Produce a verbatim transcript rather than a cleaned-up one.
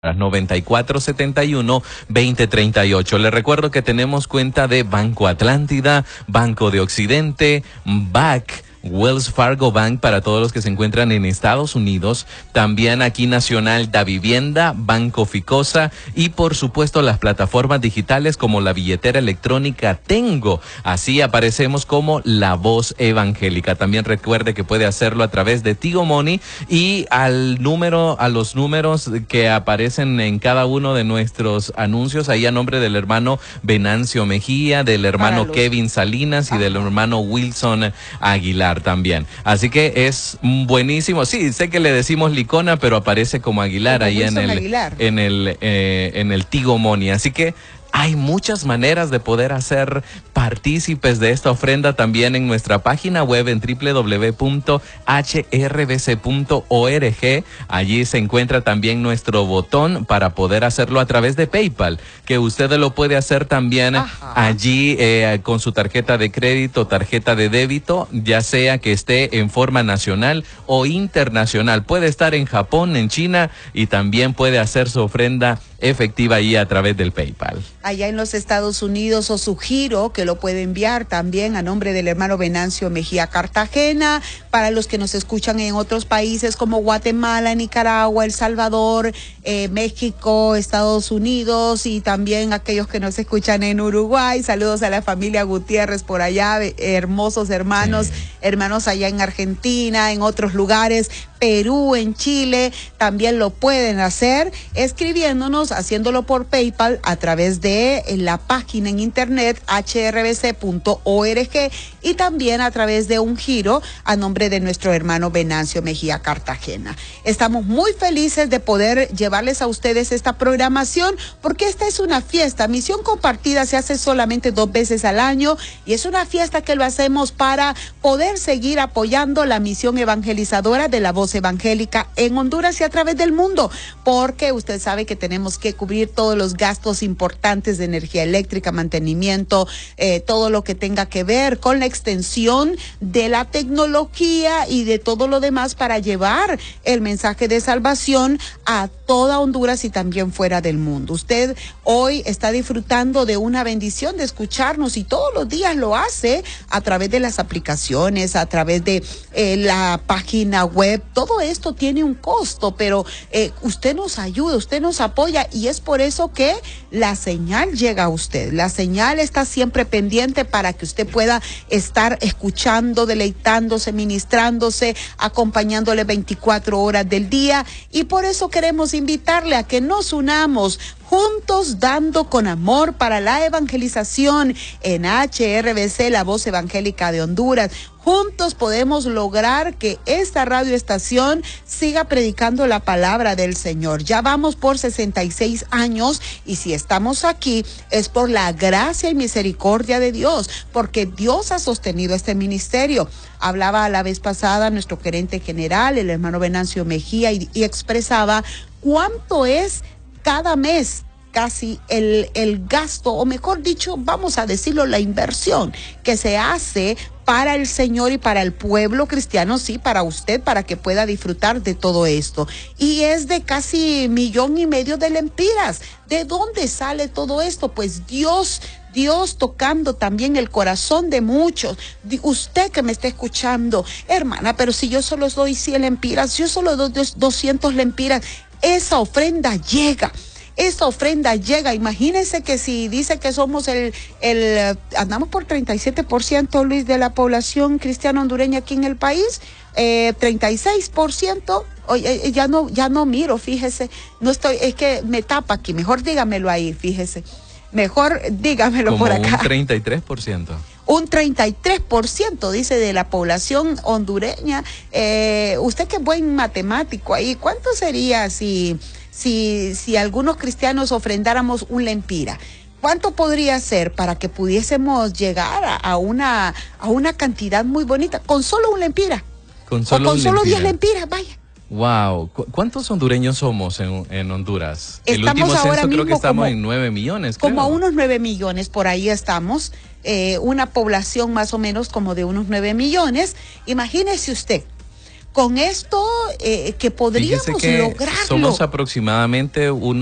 noventa y cuatro setenta y uno veinte treinta y ocho. Les recuerdo que tenemos cuenta de Banco Atlántida, Banco de Occidente, B A C, Wells Fargo Bank para todos los que se encuentran en Estados Unidos, también aquí Nacional da Vivienda, Banco Ficosa y por supuesto las plataformas digitales como la billetera electrónica Tengo. Así aparecemos como La Voz Evangélica. También recuerde que puede hacerlo a través de Tigo Money y al número, a los números que aparecen en cada uno de nuestros anuncios, ahí a nombre del hermano Venancio Mejía, del hermano los... Kevin Salinas y Ajá. del hermano Wilson Aguilar también. Así que es buenísimo. Sí, sé que le decimos Licona, pero aparece como Aguilar como ahí en el, Aguilar. en el eh, en el Tigo Money. Así que hay muchas maneras de poder hacer partícipes de esta ofrenda también en nuestra página web en doble u doble u doble u punto h r b c punto org. Allí se encuentra también nuestro botón para poder hacerlo a través de PayPal, que usted lo puede hacer también Ajá. allí eh, con su tarjeta de crédito, tarjeta de débito, ya sea que esté en forma nacional o internacional. Puede estar en Japón, en China y también puede hacer su ofrenda efectiva ahí a través del PayPal. Allá en los Estados Unidos o su giro, que lo puede enviar también a nombre del hermano Venancio Mejía Cartagena, para los que nos escuchan en otros países como Guatemala, Nicaragua, El Salvador, eh, México, Estados Unidos y también aquellos que nos escuchan en Uruguay. Saludos a la familia Gutiérrez por allá, hermosos hermanos, sí. hermanos allá en Argentina, en otros lugares, Perú, en Chile, también lo pueden hacer escribiéndonos, haciéndolo por PayPal a través de la página en internet h r b c punto org y también a través de un giro a nombre de nuestro hermano Venancio Mejía Cartagena. Estamos muy felices de poder llevarles a ustedes esta programación porque esta es una fiesta. Misión Compartida se hace solamente dos veces al año y es una fiesta que lo hacemos para poder seguir apoyando la misión evangelizadora de La Voz Evangélica en Honduras y a través del mundo, porque usted sabe que tenemos que cubrir todos los gastos importantes de energía eléctrica, mantenimiento, eh, todo lo que tenga que ver con la extensión de la tecnología y de todo lo demás para llevar el mensaje de salvación a toda Honduras y también fuera del mundo. Usted hoy está disfrutando de una bendición de escucharnos y todos los días lo hace a través de las aplicaciones, a través de eh, la página web. Todo esto tiene un costo, pero eh, usted nos ayuda, usted nos apoya y es por eso que la señal llega a usted. La señal está siempre pendiente para que usted pueda estar escuchando, deleitándose, ministrándose, acompañándole veinticuatro horas del día y por eso queremos invitarle a que nos unamos juntos dando con amor para la evangelización en H R B C, La Voz Evangélica de Honduras. Juntos podemos lograr que esta radioestación siga predicando la palabra del Señor. Ya vamos por sesenta y seis años y si estamos aquí es por la gracia y misericordia de Dios, porque Dios ha sostenido este ministerio. Hablaba la vez pasada nuestro gerente general, el hermano Venancio Mejía, y, y expresaba cuánto es cada mes casi el, el gasto, o mejor dicho, vamos a decirlo, la inversión que se hace para el Señor y para el pueblo cristiano, sí, para usted, para que pueda disfrutar de todo esto. Y es de casi millón y medio de lempiras. ¿De dónde sale todo esto? Pues Dios, Dios tocando también el corazón de muchos. Usted que me está escuchando, hermana, pero si yo solo doy cien lempiras, yo solo doy doscientos lempiras, esa ofrenda llega. Esta ofrenda llega, imagínense que si dice que somos el, el andamos por treinta y siete por ciento, Luis, de la población cristiana hondureña aquí en el país, eh, treinta y seis por ciento, oye, ya no, ya no miro, fíjese, no estoy, es que me tapa aquí, mejor dígamelo ahí, fíjese, mejor dígamelo como por acá. Un treinta y tres por ciento. Un treinta y tres por ciento, dice, de la población hondureña. Eh, usted que es buen matemático ahí, ¿cuánto sería si... Si, si algunos cristianos ofrendáramos un lempira? ¿Cuánto podría ser para que pudiésemos llegar a, a una a una cantidad muy bonita? Con solo un lempira. Con solo, o con solo lempira. diez lempiras, vaya. Wow, ¿Cu ¿cuántos hondureños somos en, en Honduras? Estamos el último ahora censo creo que estamos como, en nueve millones. Como creo. a unos nueve millones, por ahí estamos. Eh, una población más o menos como de unos nueve millones. Imagínese usted, con esto eh, que podríamos Fíjese que lograrlo. somos aproximadamente uno